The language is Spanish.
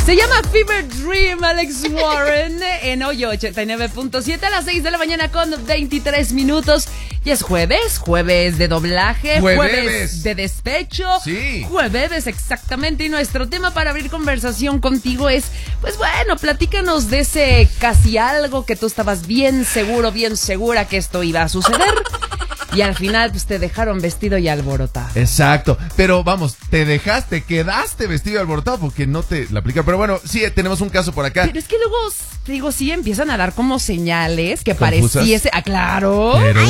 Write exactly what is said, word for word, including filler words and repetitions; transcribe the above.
Se llama Fever Dream, Alex Warren, en Hoyo ochenta y nueve punto siete a las seis de la mañana con veintitrés minutos. Y es jueves, jueves de doblaje, Jueves, jueves de despecho. Sí. Jueves, exactamente. Y nuestro tema para abrir conversación contigo es, pues bueno, platícanos de ese casi algo que tú estabas bien seguro, bien segura que esto iba a suceder. Y al final, pues te dejaron vestido y alborotado. Exacto, pero vamos, te dejaste, quedaste vestido y alborotado porque no te la aplica. Pero bueno, sí, tenemos un caso por acá. Pero es que luego, digo, sí empiezan a dar como señales que ¿Confusas? pareciese, ah, claro. Pero